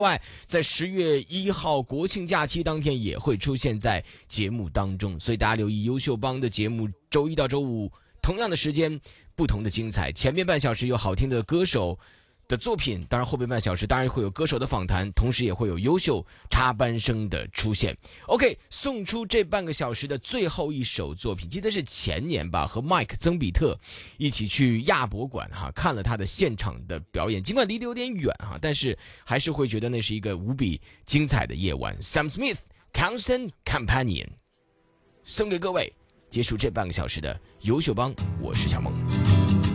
外，在10月1号国庆假期当天也会出现在节目当中，所以大家留意优秀帮的节目，周一到周五同样的时间，不同的精彩。前面半小时有好听的歌手的作品，当然后边半小时当然会有歌手的访谈，同时也会有优秀插班生的出现。OK， 送出这半个小时的最后一首作品，记得是前年吧，和 Mike 曾比特一起去亚博馆看了他的现场的表演，尽管离得有点远但是还是会觉得那是一个无比精彩的夜晚。Sam Smith Constant Companion 送给各位，结束这半个小时的优秀帮，我是小梦。